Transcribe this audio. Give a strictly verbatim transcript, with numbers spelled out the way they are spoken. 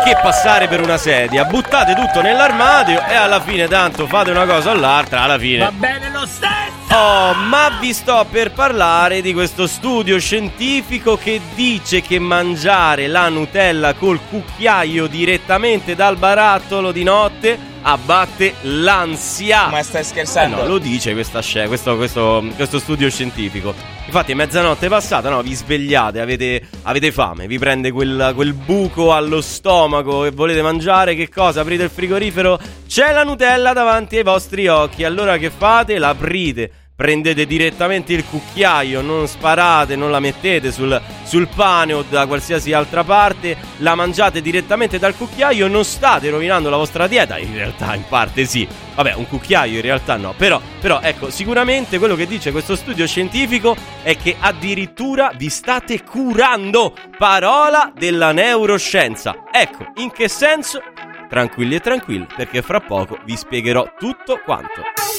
che passare per una sedia. Buttate tutto nell'armadio e alla fine tanto fate una cosa o l'altra, alla fine va bene lo stesso. Oh, ma vi sto per parlare di questo studio scientifico che dice che mangiare la Nutella col cucchiaio direttamente dal barattolo di notte abbatte l'ansia. Ma stai scherzando? Eh no, lo dice questa scia- questo, questo, questo studio scientifico. Infatti mezzanotte passata, no, vi svegliate, avete, avete fame, vi prende quel, quel buco allo stomaco e volete mangiare, che cosa? Aprite il frigorifero, c'è la Nutella davanti ai vostri occhi. Allora che fate? L'aprite, prendete direttamente il cucchiaio, non sparate, non la mettete sul, sul pane o da qualsiasi altra parte, la mangiate direttamente dal cucchiaio, non state rovinando la vostra dieta, in realtà in parte sì, vabbè un cucchiaio in realtà no, però, però ecco, sicuramente quello che dice questo studio scientifico è che addirittura vi state curando, parola della neuroscienza. Ecco, in che senso? Tranquilli e tranquilli, perché fra poco vi spiegherò tutto quanto.